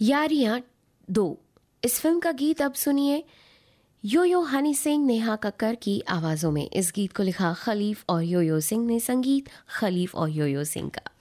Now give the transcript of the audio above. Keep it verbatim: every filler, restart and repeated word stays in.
यारियां दो, इस फिल्म का गीत अब सुनिए यो यो हनी सिंह, नेहा कक्कर की आवाज़ों में। इस गीत को लिखा खलीफ और यो यो सिंह ने, संगीत खलीफ और यो यो सिंह का।